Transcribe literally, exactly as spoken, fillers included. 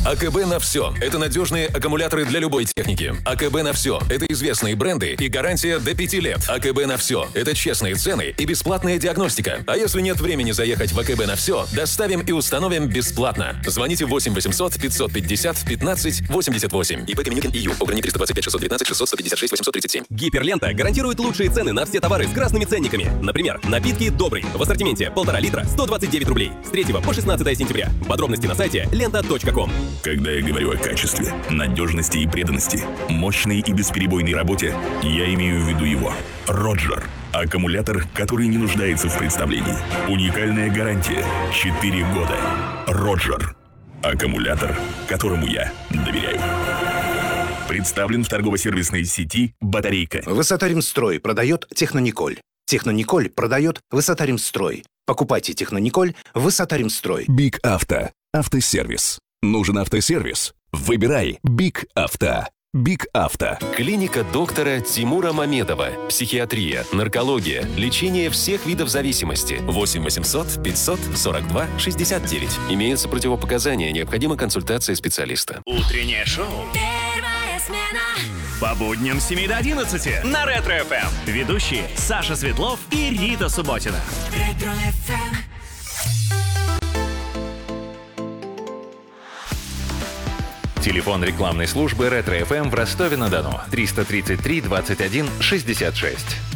АКБ на все. Это надежные аккумуляторы для любой техники. АКБ на все. Это известные бренды и гарантия до пяти лет. АКБ на все. Это честные цены и бесплатная диагностика. А если нет времени заехать в АКБ на все, доставим и установим бесплатно. Звоните восемь восемьсот пятьсот пятьдесят пятнадцать восемьдесят восемь. ИП Каменюкин ИЮ. Ограничение триста двадцать пять шестьсот девятнадцать шестьсот сто пятьдесят шесть восемьсот тридцать семь. Гиперлента гарантирует лучшие цены на все товары с красными ценниками. Например, напитки «Добрый» в ассортименте полтора литра сто двадцать девять рублей. С третьего по шестнадцатое сентября. Подробности на сайте лента точка ком. Когда я говорю о качестве, надежности и преданности, мощной и бесперебойной работе, я имею в виду его. Роджер. Аккумулятор, который не нуждается в представлении. Уникальная гарантия. четыре года. Роджер. Аккумулятор, которому я доверяю. Представлен в торгово-сервисной сети «Батарейка». Высота-Ремстрой продает Технониколь. Технониколь продает Высота-Ремстрой. Покупайте Технониколь Высота-Ремстрой. Биг Авто. Автосервис. Нужен автосервис? Выбирай Биг Авто. Биг Авто. Клиника доктора Тимура Мамедова. Психиатрия, наркология, лечение всех видов зависимости. восемь восемьсот пятьсот сорок два шестьдесят девять. Имеются противопоказания, необходима консультация специалиста. Утреннее шоу. Первая смена. По будням с семи до одиннадцати на Ретро-эф эм. Ведущие Саша Светлов и Рита Субботина. Ретро-эф эм. Телефон рекламной службы Ретро-эф эм в Ростове-на-Дону триста тридцать три двадцать один шестьдесят шесть.